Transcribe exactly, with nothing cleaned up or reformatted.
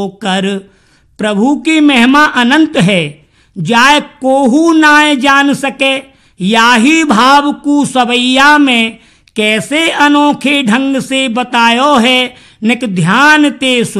कर। प्रभु की महिमा अनंत है, जाय कोहू नाय जान सके। याही भाव कु सवैया में, कैसे अनोखे ढंग से बतायो है। निक ध्यान ते